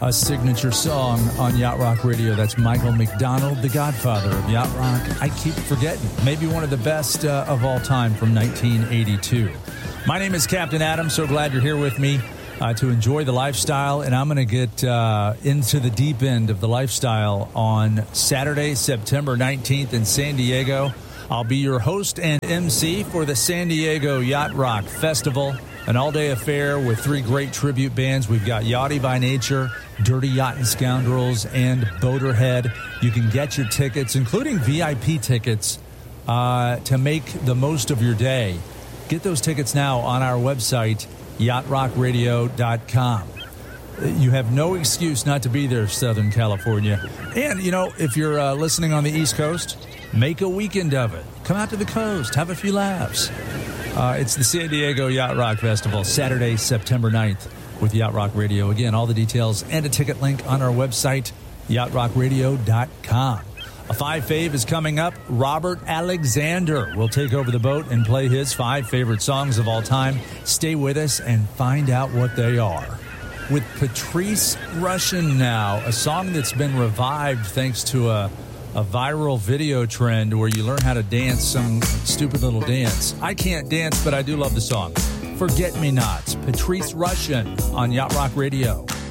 a signature song on Yacht Rock Radio. That's Michael McDonald, the godfather of Yacht Rock. I keep forgetting. Maybe one of the best of all time from 1982. My name is Captain Adam. So glad you're here with me to enjoy the lifestyle. And I'm going to get into the deep end of the lifestyle on Saturday, September 19th in San Diego. I'll be your host and MC for the San Diego Yacht Rock Festival. An all-day affair with three great tribute bands. We've got Yachty by Nature, Dirty Yachtin' Scoundrels, and Boaterhead. You can get your tickets, including VIP tickets, to make the most of your day. Get those tickets now on our website, yachtrockradio.com. You have no excuse not to be there, Southern California. And, you know, if you're listening on the East Coast, make a weekend of it. Come out to the coast. Have a few laughs. It's the San Diego Yacht Rock Festival, Saturday, September 9th with Yacht Rock Radio. Again, all the details and a ticket link on our website, yachtrockradio.com. A 5 fave is coming up. Robert Alexander will take over the boat and play his 5 favorite songs of all time. Stay with us and find out what they are. With Patrice Rushen now, a song that's been revived thanks to a viral video trend where you learn how to dance some stupid little dance. I can't dance, but I do love the song. Forget Me Nots, Patrice Rushen on Yacht Rock Radio.